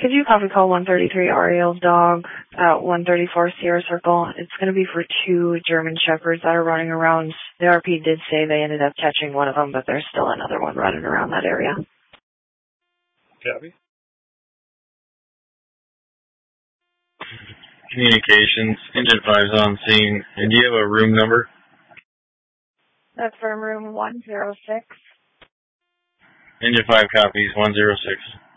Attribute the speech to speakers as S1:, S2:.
S1: Could you copy call 133 Ariel's dog at 134 Sierra Circle? It's going to be for 2 German Shepherds that are running around. The RP did say they ended up catching one of them, but there's still another one running around that area.
S2: Copy.
S3: Communications, Engine 5's on scene. And do you have a room number?
S1: That's from room 106.
S3: Engine 5 copies, 106.